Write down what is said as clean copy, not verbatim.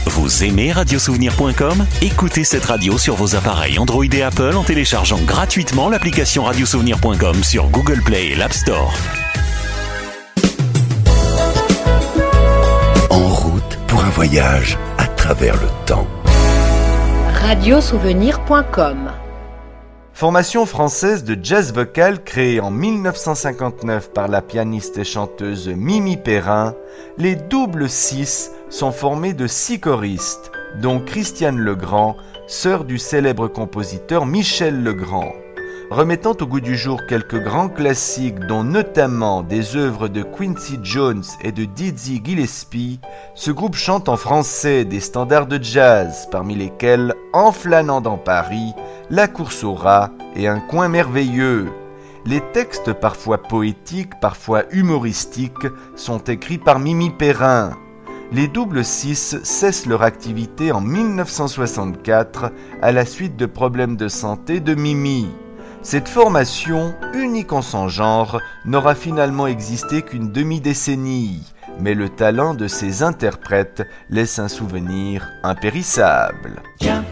Vous aimez radiosouvenir.com ? Écoutez cette radio sur vos appareils Android et Apple en téléchargeant gratuitement l'application radiosouvenir.com sur Google Play et l'App Store. En route pour un voyage à travers le temps. Radiosouvenir.com. Formation française de jazz vocal créée en 1959 par la pianiste et chanteuse Mimi Perrin, les Double 6 sont formés de 6 choristes, dont Christiane Legrand, sœur du célèbre compositeur Michel Legrand. Remettant au goût du jour quelques grands classiques, dont notamment des œuvres de Quincy Jones et de Dizzy Gillespie, ce groupe chante en français des standards de jazz, parmi lesquels En flânant dans Paris, La course au rat et Un coin merveilleux. Les textes, parfois poétiques, parfois humoristiques, sont écrits par Mimi Perrin. Les Double 6 cessent leur activité en 1964 à la suite de problèmes de santé de Mimi. Cette formation, unique en son genre, n'aura finalement existé qu'une demi-décennie, mais le talent de ses interprètes laisse un souvenir impérissable.